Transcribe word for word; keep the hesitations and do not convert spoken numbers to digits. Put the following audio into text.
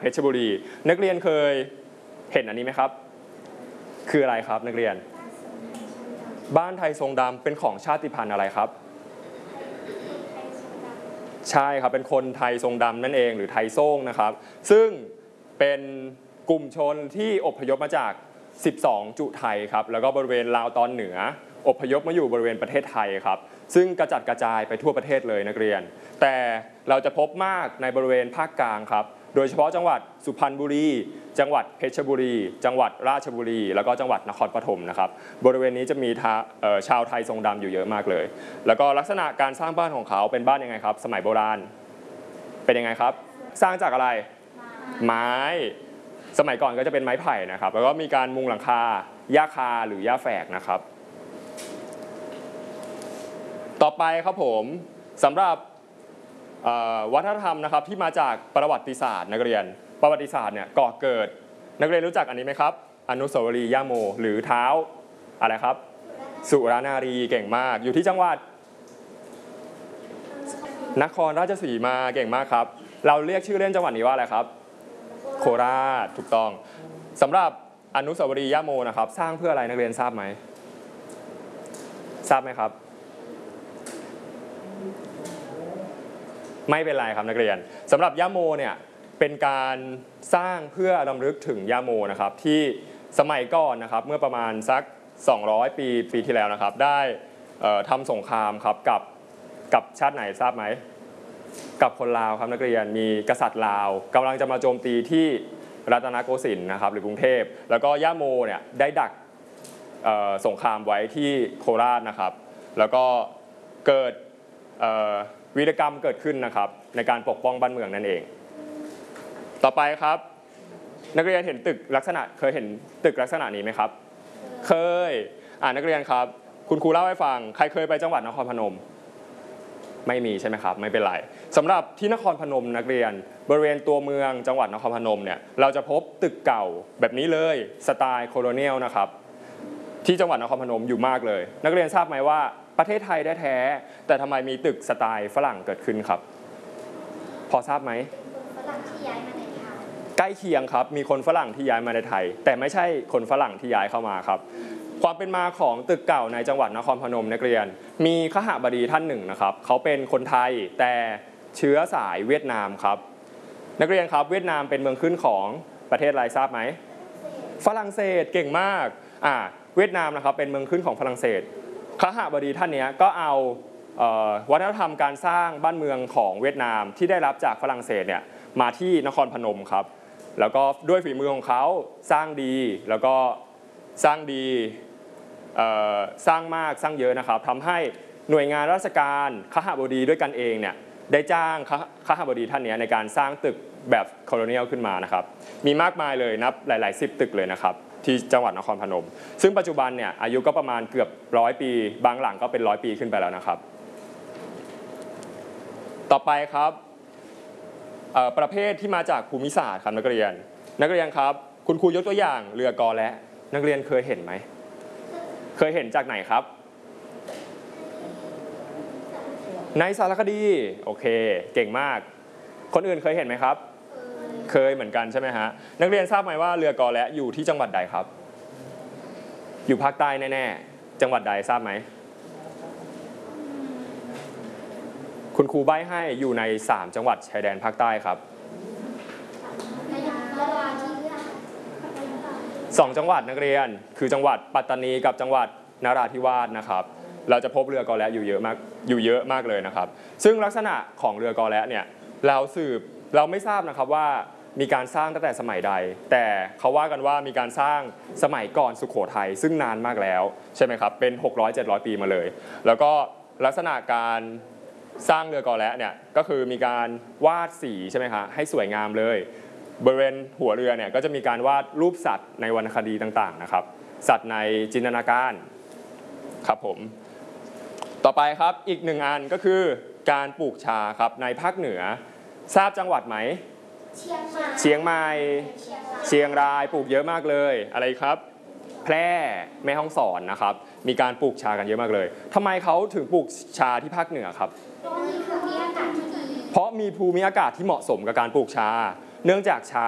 เพชรบุรีนักเรียนเคยเห็นอันนี้ไหมครับคืออะไรครับนักเรียนบ้านไทยทรงดำเป็นของชาติพันธุ์อะไรครับใช่ครับเป็นคนไทยทรงดำนั่นเองหรือไทยซ่งนะครับซึ่งเป็นกลุ่มชนที่อพยพมาจากสิบสองจุไทยครับแล้วก็บริเวณลาวตอนเหนืออพยพมาอยู่บริเวณประเทศไทยครับซึ่งกระจัดกระจายไปทั่วประเทศเลยนักเรียนแต่เราจะพบมากในบริเวณภาคกลางครับโดยเฉพาะจังหวัดสุพรรณบุรีจังหวัดเพชรบุรีจังหวัดราชบุรีแล้วก็จังหวัดนครปฐมนะครับบริเวณนี้จะมีชาวไทยทรงดำอยู่เยอะมากเลยแล้วก็ลักษณะการสร้างบ้านของเขาเป็นบ้านยังไงครับสมัยโบราณเป็นยังไงครับสร้างจากอะไรไม้สมัยก่อนก็จะเป็นไม้ไผ่นะครับแล้วก็มีการมุงหลังคาหญ้าคาหรือหญ้าแฝกนะครับต่อไปครับผมสำหรับวัฒนธรรมนะครับที่มาจากประวัติศาสตร์นักเรียนประวัติศาสตร์เนี่ยก่อเกิดนักเรียนรู้จักอันนี้ไหมครับอนุสาวรีย์ย่าโมหรือเท้าอะไรครับสุรานารีเก่งมากอยู่ที่จังหวัดนครราชสีมาเก่งมากครับเราเรียกชื่อเล่นจังหวัดนี้ว่าอะไรครับโคราชถูกต้องสำหรับอนุสาวรีย์ย่าโมนะครับสร้างเพื่ออะไรนักเรียนทราบไหมทราบไหมครับไม่เป็นไรครับนักเรียนสำหรับย่าโมเนี่ยเป็นการสร้างเพื่อรำลึกถึงย่าโมนะครับที่สมัยก่อนนะครับเมื่อประมาณสักสองร้อยปีปีที่แล้วนะครับได้ทำสงครามครับกับกับชาติไหนทราบไหมกับคนลาวครับนักเรียนมีกษัตริย์ลาวกำลังจะมาโจมตีที่รัตนโกสินทร์นะครับหรือกรุงเทพแล้วก็ย่าโมเนี่ยได้ดักสงครามไว้ที่โคราชนะครับแล้วก็เกิดวีรกรรมเกิดขึ้นนะครับในการปกป้องบ้านเมืองนั่นเองต่อไปครับนักเรียนเห็นตึกลักษณะเคยเห็นตึกลักษณะนี้ไหมครับเคยอ่านักเรียนครับคุณครูเล่าให้ฟังใครเคยไปจังหวัดนครพนมไม่มีใช่ไหมครับไม่เป็นไรสำหรับที่นครพนมนักเรียนบริเวณตัวเมืองจังหวัดนครพนมเนี่ยเราจะพบตึกเก่าแบบนี้เลยสไตล์โคโลเนียลนะครับที่จังหวัดนครพนมอยู่มากเลยนักเรียนทราบไหมว่าประเทศไทยแท้ๆแต่ทำไมมีตึกสไตล์ฝรั่งเกิดขึ้นครับพอทราบไหมฝรั่งที่ย้ายมาในไทยใกล้เคียงครับมีคนฝรั่งที่ย้ายมาในไทยแต่ไม่ใช่คนฝรั่งที่ย้ายเข้ามาครับความเป็นมาของตึกเก่าในจังหวัดนครพนมนักเรียนมีขหบดีท่านหนึ่งนะครับเขาเป็นคนไทยแต่เชื้อสายเวียดนามครับนักเรียนครับเวียดนามเป็นเมืองขึ้นของประเทศอะไรทราบไหมฝรั่งเศสเก่งมากอ่าเวียดนามนะครับเป็นเมืองขึ้นของฝรั่งเศสขหบดีท่านนี้ก็เอาวัฒนธรรมการสร้างบ้านเมืองของเวียดนามที่ได้รับจากฝรั่งเศสเนี่ยมาที่นครพนมครับแล้วก็ด้วยฝีมือของเขาสร้างดีแล้วก็สร้างดีสร้างมากสร้างเยอะนะครับทำให้หน่วยงานราชการขหบดีด้วยกันเองเนี่ยได้จ้างขหบดีท่านนี้ในการสร้างตึกแบบโคโลเนียลขึ้นมานะครับมีมากมายเลยนับหลายๆสิบตึกเลยนะครับที่จังหวัดนครพนมซึ่งปัจจุบันเนี่ยอายุก็ประมาณเกือบร้อยปีบางหลังก็เป็นร้อยปีขึ้นไปแล้วนะครับต่อไปครับประเภทที่มาจากภูมิศาสตร์ครับนักเรียนนักเรียนครับคุณครูยกตัวอย่างเรือกอและนักเรียนเคยเห็นไหมเคยเห็นจากไหนครับในสารคดีโอเคเก่งมากคนอื่นเคยเห็นไหมครับเคยเหมือนกันใช่ไหมฮะนักเรียนทราบไหมว่าเรือกอและอยู่ที่จังหวัดใดครับอยู่ภาคใต้แน่ๆจังหวัดใดทราบไหมคุณครูใบ้ให้อยู่ในสามจังหวัดชายแดนภาคใต้ครับสองจังหวัดนักเรียนคือจังหวัดปัตตานีกับจังหวัดนราธิวาสนะครับเราจะพบเรือกอและอยู่เยอะมากอยู่เยอะมากเลยนะครับซึ่งลักษณะของเรือกอและเนี่ยเราสืบเราไม่ทราบนะครับว่ามีการสร้างตั้งแต่สมัยใดแต่เขาว่ากันว่ามีการสร้างสมัยก่อนสุโขทัยซึ่งนานมากแล้วใช่ไหมครับเป็นหกร้อย เจ็ดร้อยปีมาเลยแล้วก็ลักษณะการสร้างเรือกอและเนี่ยก็คือมีการวาดสีใช่ไหมคะให้สวยงามเลยบริเวณหัวเรือเนี่ยก็จะมีการวาดรูปสัตว์ในวรรณคดีต่างๆนะครับสัตว์ในจินตนาการครับผมต่อไปครับอีกหนึ่งอันก็คือการปลูกชาครับในภาคเหนือทราบจังหวัดไหมเชียงใหม่เชียงรายปลูกเยอะมากเลยอะไรครับแพร่แม่ฮ่องสอนนะครับมีการปลูกชากันเยอะมากเลยทำไมเขาถึงปลูกชาที่ภาคเหนือครับเพราะมีภูมิอากาศที่เหมาะสมกับการปลูกชาเนื่องจากชา